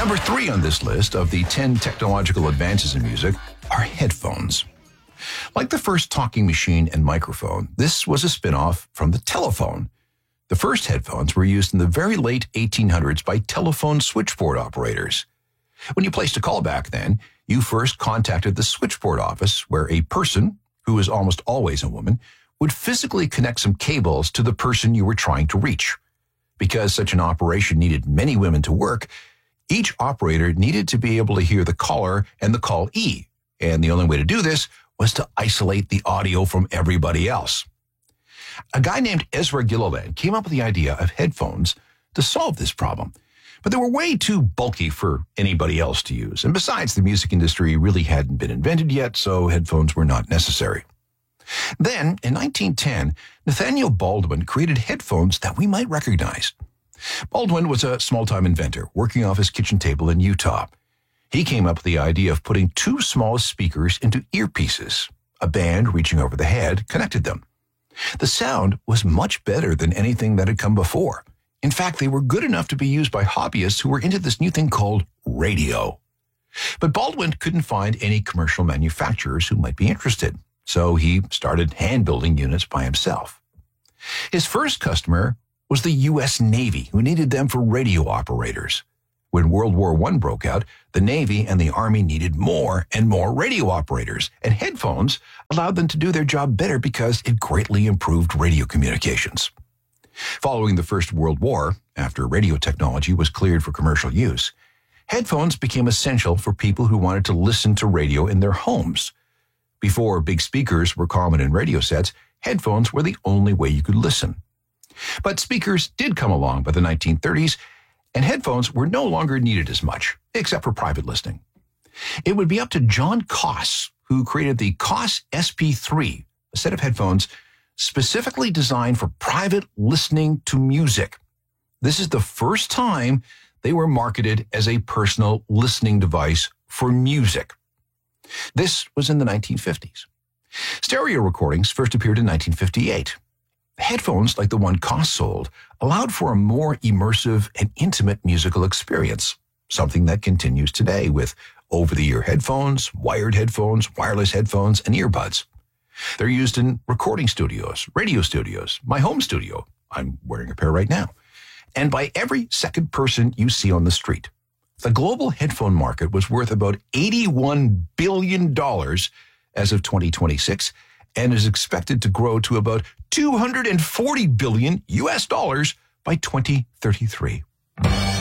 Number 3 on this list of the 10 technological advances in music are headphones. Like the first talking machine and microphone, this was a spin-off from the telephone. The first headphones were used in the very late 1800s by telephone switchboard operators. When you placed a call back then, you first contacted the switchboard office, where a person, who is almost always a woman, would physically connect some cables to the person you were trying to reach. Because such an operation needed many women to work, each operator needed to be able to hear the caller and the callee, and the only way to do this was to isolate the audio from everybody else. A guy named Ezra Gilliland came up with the idea of headphones to solve this problem, but they were way too bulky for anybody else to use, and besides, the music industry really hadn't been invented yet, so headphones were not necessary. Then, in 1910, Nathaniel Baldwin created headphones that we might recognize. Baldwin was a small-time inventor working off his kitchen table in Utah. He came up with the idea of putting 2 small speakers into earpieces. A band reaching over the head connected them. The sound was much better than anything that had come before. In fact, they were good enough to be used by hobbyists who were into this new thing called radio. But Baldwin couldn't find any commercial manufacturers who might be interested, so he started hand-building units by himself. His first customer was the U.S. Navy, who needed them for radio operators. When World War I broke out, the Navy and the Army needed more and more radio operators, and headphones allowed them to do their job better because it greatly improved radio communications. Following the First World War, after radio technology was cleared for commercial use, headphones became essential for people who wanted to listen to radio in their homes. Before big speakers were common in radio sets, headphones were the only way you could listen. But speakers did come along by the 1930s, and headphones were no longer needed as much, except for private listening. It would be up to John Koss, who created the Koss SP3, a set of headphones specifically designed for private listening to music. This is the first time they were marketed as a personal listening device for music. This was in the 1950s. Stereo recordings first appeared in 1958. Headphones like the one Koss sold allowed for a more immersive and intimate musical experience, something that continues today with over-the-ear headphones, wired headphones, wireless headphones, and earbuds. They're used in recording studios, radio studios, my home studio. I'm wearing a pair right now. And by every second person you see on the street. The global headphone market was worth about $81 billion as of 2026, and is expected to grow to about $240 billion by 2033.